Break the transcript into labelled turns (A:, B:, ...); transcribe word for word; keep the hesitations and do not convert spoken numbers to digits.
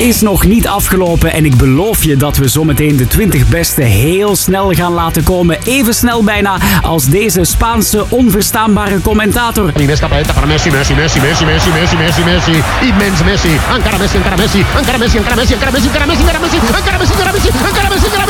A: is nog niet afgelopen en ik beloof je dat we zometeen de twintig beste heel snel gaan laten komen. Even snel bijna als deze Spaanse onverstaanbare commentator.
B: Inescapeta para Messi, Messi, Messi, Messi, Messi, Messi, Messi, Messi, immens Messi, encara Messi, encara Messi, encara Messi, encara Messi, encara Messi, encara Messi, encara Messi, encara Messi, encara Messi, encara Messi, encara Messi,